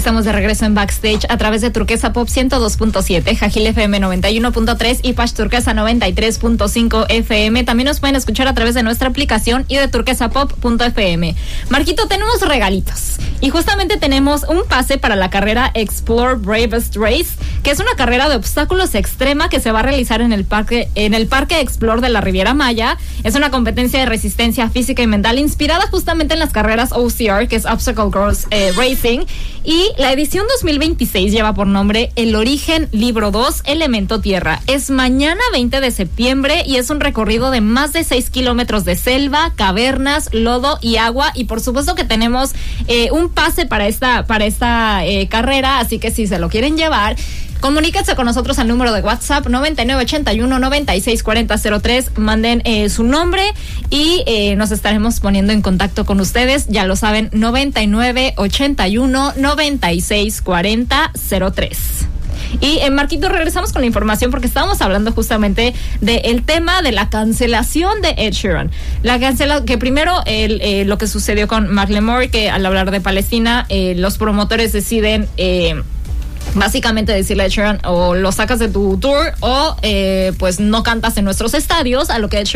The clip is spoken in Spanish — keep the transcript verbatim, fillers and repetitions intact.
Estamos de regreso en Backstage a través de Turquesa Pop ciento dos punto siete, Jajil F M noventa y uno punto tres y Pash Turquesa noventa y tres punto cinco F M. También nos pueden escuchar a través de nuestra aplicación y de turquesa pop punto f m. Marquito, tenemos regalitos y justamente tenemos un pase para la carrera Explore Bravest Race, que es una carrera de obstáculos extrema que se va a realizar en el parque en el Parque Explore de la Riviera Maya. Es una competencia de resistencia física y mental inspirada justamente en las carreras O C R, que es Obstacle Course eh, Racing, y la edición dos mil veintiséis lleva por nombre El Origen Libro dos, Elemento Tierra. Es mañana veinte de septiembre y es un recorrido de más de seis kilómetros de selva, cavernas, lodo y agua, y por supuesto que tenemos eh, un pase para esta, para esta eh, carrera, así que si se lo quieren llevar, comuníquense con nosotros al número de WhatsApp noventa y nueve ochenta y uno noventa y seis cuarenta cero tres, manden eh, su nombre y eh, nos estaremos poniendo en contacto con ustedes. Ya lo saben, noventa y nueve ochenta y uno noventa y seis cuarenta cero tres. Y en Marquito, regresamos con la información porque estábamos hablando justamente del tema de la cancelación de Ed Sheeran. La cancela, que primero el, eh, lo que sucedió con Macklemore, que al hablar de Palestina, eh, los promotores deciden eh, básicamente decirle a Ed Sheeran, o lo sacas de tu tour o eh, pues no cantas en nuestros estadios, a lo que Ed Sheeran